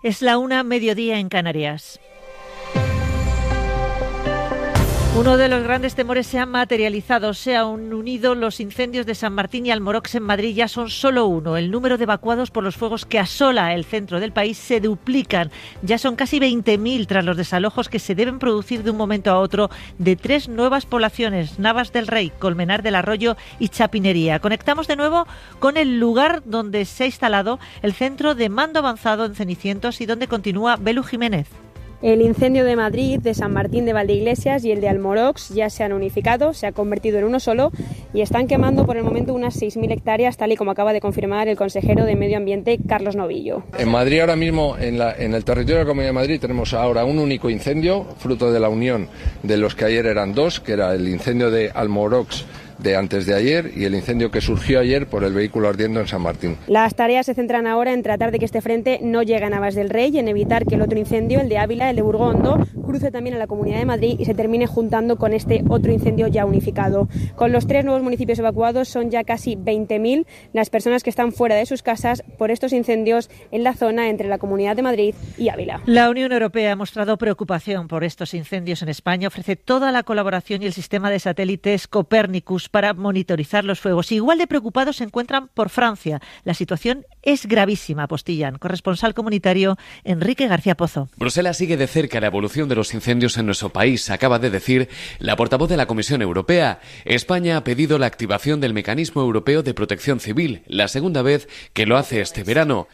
Es la 1:00 en Canarias. Uno de los grandes temores se ha materializado, se han unido los incendios de San Martín y Almorox en Madrid, ya son solo uno. El número de evacuados por los fuegos que asola el centro del país se duplican. Ya son casi 20.000 tras los desalojos que se deben producir de un momento a otro de 3 nuevas poblaciones, Navas del Rey, Colmenar del Arroyo y Chapinería. Conectamos de nuevo con el lugar donde se ha instalado el centro de mando avanzado en Cenicientos y donde continúa Belu Jiménez. El incendio de Madrid, de San Martín de Valdeiglesias y el de Almorox ya se han unificado, se ha convertido en uno solo y están quemando por el momento unas 6.000 hectáreas, tal y como acaba de confirmar el consejero de Medio Ambiente, Carlos Novillo. En Madrid ahora mismo, en el territorio de la Comunidad de Madrid, tenemos ahora un único incendio, fruto de la unión de los que ayer eran dos, que era el incendio de Almorox de antes de ayer y el incendio que surgió ayer por el vehículo ardiendo en San Martín. Las tareas se centran ahora en tratar de que este frente no llegue a Navas del Rey y en evitar que el otro incendio, el de Ávila, el de Burgondo, cruce también a la Comunidad de Madrid y se termine juntando con este otro incendio ya unificado. Con los 3 nuevos municipios evacuados son ya casi 20.000 las personas que están fuera de sus casas por estos incendios en la zona entre la Comunidad de Madrid y Ávila. La Unión Europea ha mostrado preocupación por estos incendios en España. Ofrece toda la colaboración y el sistema de satélites Copérnicus para monitorizar los fuegos. Igual de preocupados se encuentran por Francia. La situación es gravísima, apostillan. Corresponsal comunitario Enrique García Pozo. Bruselas sigue de cerca la evolución de los incendios en nuestro país, acaba de decir la portavoz de la Comisión Europea. España ha pedido la activación del Mecanismo Europeo de Protección Civil, la segunda vez que lo hace este verano.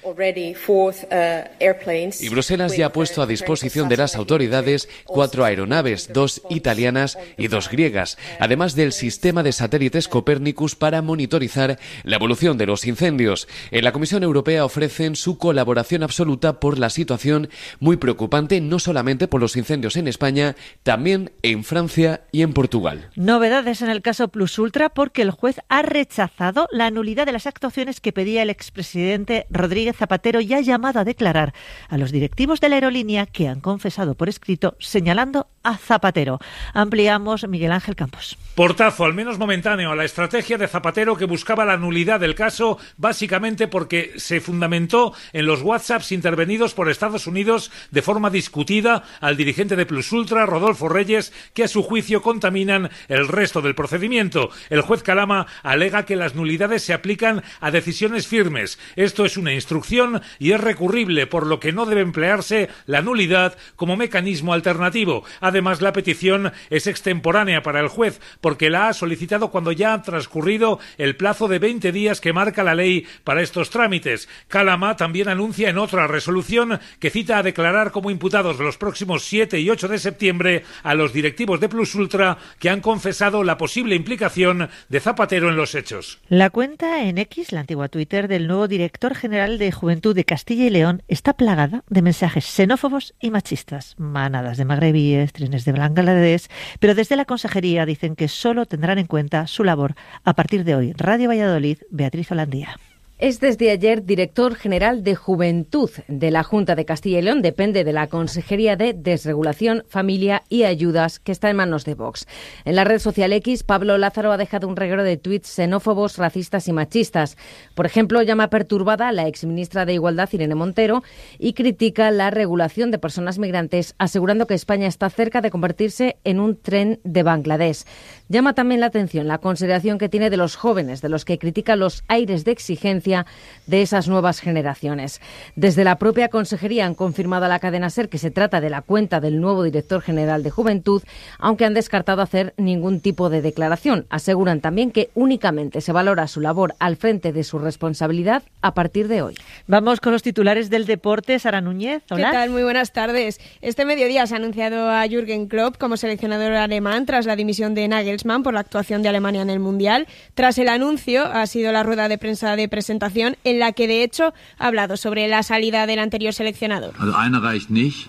Y Bruselas ya ha puesto a disposición de las autoridades 4 aeronaves, 2 italianas y 2 griegas, además del sistema de satélites Copérnicus para monitorizar la evolución de los incendios. En la Comisión Europea ofrecen su colaboración absoluta por la situación muy preocupante, no solamente por los incendios en España, también en Francia y en Portugal. Novedades en el caso Plus Ultra porque el juez ha rechazado la nulidad de las actuaciones que pedía el expresidente Rodríguez Zapatero y ha llamado a declarar a los directivos de la aerolínea que han confesado por escrito señalando a Zapatero. Ampliamos Miguel Ángel Campos. Portazo, al menos momentáneo, a la estrategia de Zapatero que buscaba la nulidad del caso, básicamente porque se fundamentó en los WhatsApps intervenidos por Estados Unidos de forma discutida al dirigente de Plus Ultra, Rodolfo Reyes, que a su juicio contaminan el resto del procedimiento. El juez Calama alega que las nulidades se aplican a decisiones firmes. Esto es una instrucción y es recurrible, por lo que no debe emplearse la nulidad como mecanismo alternativo. Además, la petición es extemporánea para el juez, porque la ha solicitado cuando ya ha transcurrido el plazo de 20 días que marca la ley para estos trámites. Calama también anuncia en otra resolución que cita a declarar como imputados los próximos 7 y 8 de septiembre a los directivos de Plus Ultra que han confesado la posible implicación de Zapatero en los hechos. La cuenta en X, la antigua Twitter, del nuevo director general de Juventud de Castilla y León está plagada de mensajes xenófobos y machistas. Manadas de magrebíes, trenes de Bangladesh, pero desde la consejería dicen que solo tendrán en cuenta su labor a partir de hoy. Radio Valladolid, Beatriz Holandía. Es desde ayer director general de Juventud de la Junta de Castilla y León. Depende de la Consejería de Desregulación, Familia y Ayudas, que está en manos de Vox. En la red social X, Pablo Lázaro ha dejado un reguero de tuits xenófobos, racistas y machistas. Por ejemplo, llama perturbada a la exministra de Igualdad, Irene Montero, y critica la regulación de personas migrantes, asegurando que España está cerca de convertirse en un tren de Bangladesh. Llama también la atención la consideración que tiene de los jóvenes, de los que critica los aires de exigencia de esas nuevas generaciones. Desde la propia consejería han confirmado a la cadena SER que se trata de la cuenta del nuevo director general de Juventud, aunque han descartado hacer ningún tipo de declaración. Aseguran también que únicamente se valora su labor al frente de su responsabilidad a partir de hoy. Vamos con los titulares del deporte. Sara Núñez, hola. ¿Qué tal? Muy buenas tardes. Este mediodía se ha anunciado a Jürgen Klopp como seleccionador alemán tras la dimisión de Nagelsmann por la actuación de Alemania en el Mundial. Tras el anuncio ha sido la rueda de prensa de presentación en la que de hecho ha hablado sobre la salida del anterior seleccionador.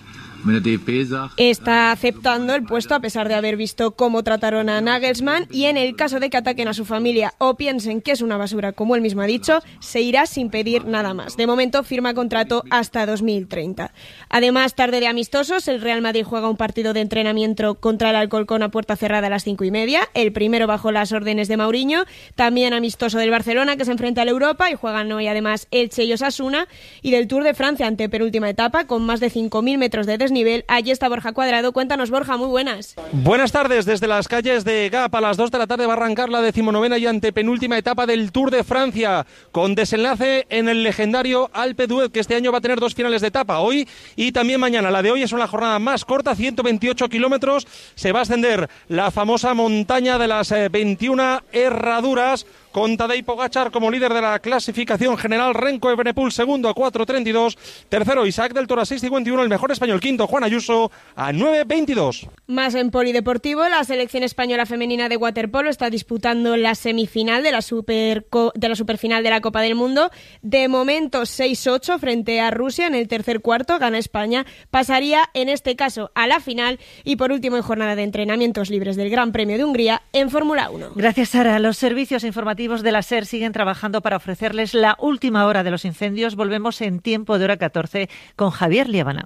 está aceptando el puesto a pesar de haber visto cómo trataron a Nagelsmann, y en el caso de que ataquen a su familia o piensen que es una basura, como él mismo ha dicho, se irá sin pedir nada más. De momento firma contrato hasta 2030. Además, tarde de amistosos, el Real Madrid juega un partido de entrenamiento contra el Alcorcón a puerta cerrada a las 5:30, el primero bajo las órdenes de Mourinho. También amistoso del Barcelona, que se enfrenta al Europa, y juegan hoy además Elche y Osasuna, y del Tour de Francia, antepenúltima etapa, con más de 5.000 metros de desnivel. Allí está Borja Cuadrado. Cuéntanos, Borja, muy buenas. Buenas tardes. Desde las calles de Gap a las 2 de la tarde va a arrancar la 19ª y antepenúltima etapa del Tour de Francia, con desenlace en el legendario Alpe d'Huez, que este año va a tener 2 finales de etapa, hoy y también mañana. La de hoy es una jornada más corta, 128 kilómetros. Se va a ascender la famosa montaña de las 21 herraduras, con Tadej Pogačar como líder de la clasificación general, Remco Evenepoel segundo a 4.32, tercero Isaac del Toro a 6.51, el mejor español quinto Juan Ayuso a 9.22. Más en polideportivo, la selección española femenina de waterpolo está disputando la semifinal de la superfinal de la Copa del Mundo. De momento 6-8 frente a Rusia en el tercer cuarto, gana España, pasaría en este caso a la final. Y por último, en jornada de entrenamientos libres del Gran Premio de Hungría en Fórmula 1. Gracias, Sara. Los servicios informativos de la SER siguen trabajando para ofrecerles la última hora de los incendios. Volvemos en tiempo de hora 14 con Javier Liébana.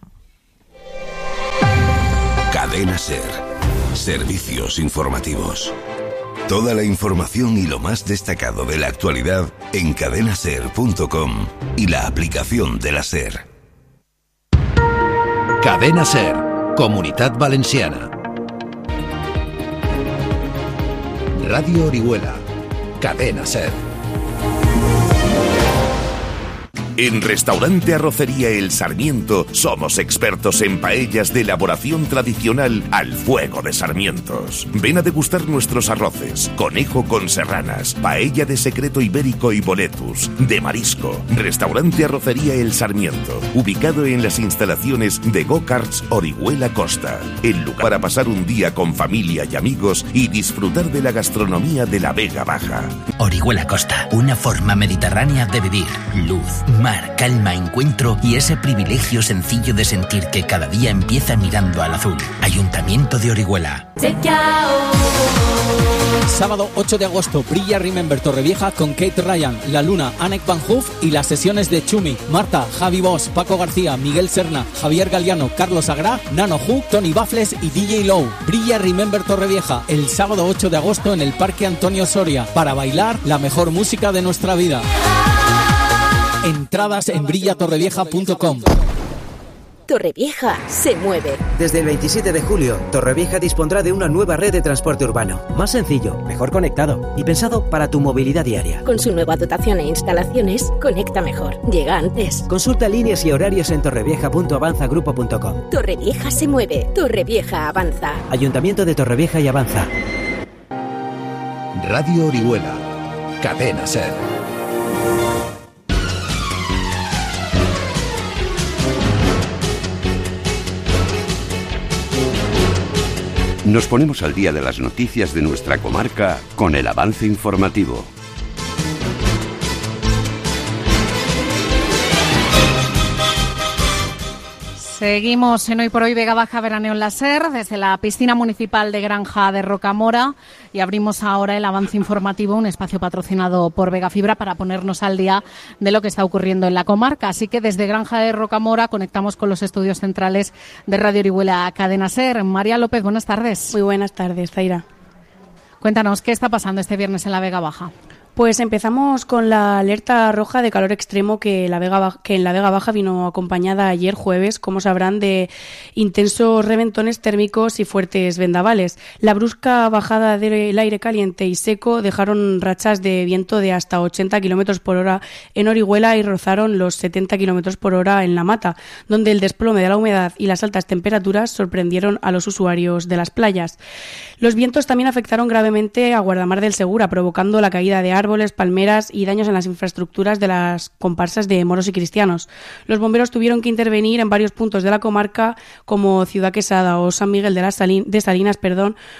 Cadena SER. Servicios informativos. Toda la información y lo más destacado de la actualidad en cadenaser.com y la aplicación de la SER. Cadena SER, Comunitat Valenciana. Radio Orihuela, Cadena SER. En Restaurante Arrocería El Sarmiento somos expertos en paellas de elaboración tradicional al fuego de sarmientos. Ven a degustar nuestros arroces, conejo con serranas, paella de secreto ibérico y boletus, de marisco. Restaurante Arrocería El Sarmiento, ubicado en las instalaciones de Go-Karts Orihuela Costa. El lugar para pasar un día con familia y amigos y disfrutar de la gastronomía de la Vega Baja. Orihuela Costa, una forma mediterránea de vivir. Luz, mar, calma, encuentro y ese privilegio sencillo de sentir que cada día empieza mirando al azul. Ayuntamiento de Orihuela. Sábado 8 de agosto, brilla Remember Torrevieja con Kate Ryan, La Luna, Anek Van Hoof y las sesiones de Chumi, Marta, Javi Bosch, Paco García, Miguel Serna, Javier Galiano, Carlos Agrá, Nano Hu, Tony Baffles y DJ Low. Brilla Remember Torrevieja el sábado 8 de agosto en el Parque Antonio Soria para bailar la mejor música de nuestra vida. Entradas en brillatorrevieja.com. Torrevieja se mueve. Desde el 27 de julio, Torrevieja dispondrá de una nueva red de transporte urbano, más sencillo, mejor conectado y pensado para tu movilidad diaria. Con su nueva dotación e instalaciones, conecta mejor. Llega antes. Consulta líneas y horarios en torrevieja.avanzagrupo.com. Torrevieja se mueve. Torrevieja avanza. Ayuntamiento de Torrevieja y Avanza. Radio Orihuela, Cadena SER. Nos ponemos al día de las noticias de nuestra comarca con el avance informativo. Seguimos en Hoy por Hoy Vega Baja Veraneo en la SER, desde la piscina municipal de Granja de Rocamora, y abrimos ahora el avance informativo, un espacio patrocinado por Vega Fibra para ponernos al día de lo que está ocurriendo en la comarca. Así que desde Granja de Rocamora conectamos con los estudios centrales de Radio Orihuela Cadena SER. María López, buenas tardes. Muy buenas tardes, Zaira. Cuéntanos, ¿qué está pasando este viernes en la Vega Baja? Pues empezamos con la alerta roja de calor extremo que en la Vega Baja vino acompañada ayer jueves, como sabrán, de intensos reventones térmicos y fuertes vendavales. La brusca bajada del aire caliente y seco dejaron rachas de viento de hasta 80 km por hora en Orihuela y rozaron los 70 km por hora en La Mata, donde el desplome de la humedad y las altas temperaturas sorprendieron a los usuarios de las playas. Los vientos también afectaron gravemente a Guardamar del Segura, provocando la caída de árboles, palmeras y daños en las infraestructuras de las comparsas de moros y cristianos. Los bomberos tuvieron que intervenir en varios puntos de la comarca, como Ciudad Quesada o San Miguel de Salinas,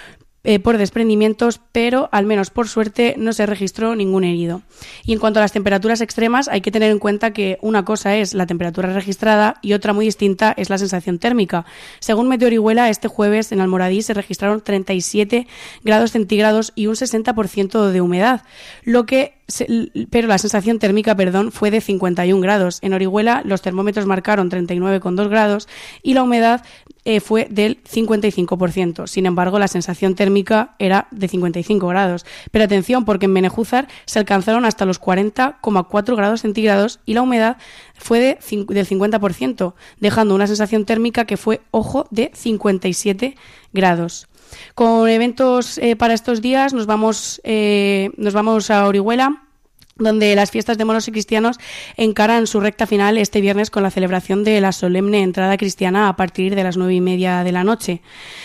por desprendimientos, pero al menos por suerte no se registró ningún herido. Y en cuanto a las temperaturas extremas, hay que tener en cuenta que una cosa es la temperatura registrada y otra muy distinta es la sensación térmica. Según Meteorihuela, este jueves en Almoradí se registraron 37 grados centígrados y un 60% de humedad, pero la sensación térmica, fue de 51 grados. En Orihuela los termómetros marcaron 39,2 grados y la humedad fue del 55%. Sin embargo, la sensación térmica era de 55 grados. Pero atención, porque en Benejúzar se alcanzaron hasta los 40,4 grados centígrados y la humedad fue del 50%, dejando una sensación térmica que fue, ojo, de 57 grados. Con eventos para estos días nos vamos a Orihuela, donde las fiestas de moros y cristianos encaran su recta final este viernes con la celebración de la solemne entrada cristiana a partir de las 9:30 de la noche.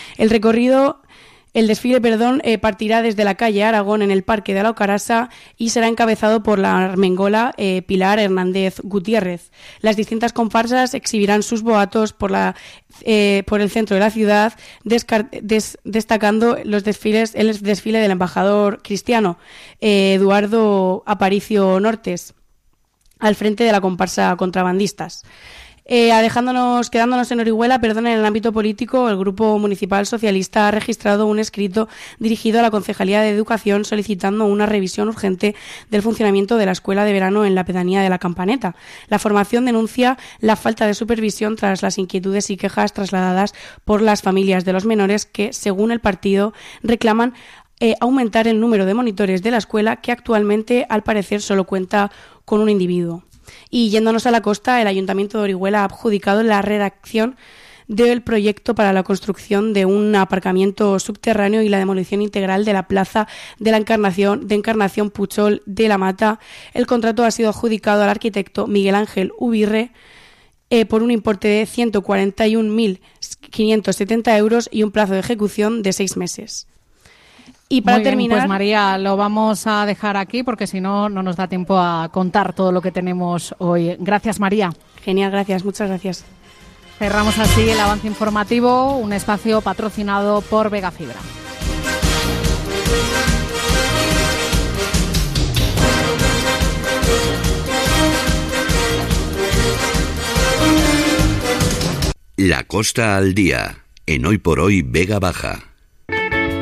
El desfile partirá desde la calle Aragón en el Parque de la Ocarasa y será encabezado por la armengola Pilar Hernández Gutiérrez. Las distintas comparsas exhibirán sus boatos por el centro de la ciudad, destacando el desfile del embajador cristiano Eduardo Aparicio Nortes al frente de la comparsa Contrabandistas. Quedándonos en Orihuela, en el ámbito político, el Grupo Municipal Socialista ha registrado un escrito dirigido a la Concejalía de Educación solicitando una revisión urgente del funcionamiento de la escuela de verano en la pedanía de La Campaneta. La formación denuncia la falta de supervisión tras las inquietudes y quejas trasladadas por las familias de los menores que, según el partido, reclaman aumentar el número de monitores de la escuela, que actualmente, al parecer, solo cuenta con un individuo. Y yéndonos a la costa, el Ayuntamiento de Orihuela ha adjudicado la redacción del proyecto para la construcción de un aparcamiento subterráneo y la demolición integral de la plaza de la Encarnación Puchol de la Mata. El contrato ha sido adjudicado al arquitecto Miguel Ángel Ubirre por un importe de 141.570 euros y un plazo de ejecución de 6 meses. Y para terminar, pues María, lo vamos a dejar aquí porque si no, no nos da tiempo a contar todo lo que tenemos hoy. Gracias, María. Genial, gracias, muchas gracias. Cerramos así el avance informativo, un espacio patrocinado por Vega Fibra. La Costa al Día, en Hoy por Hoy Vega Baja.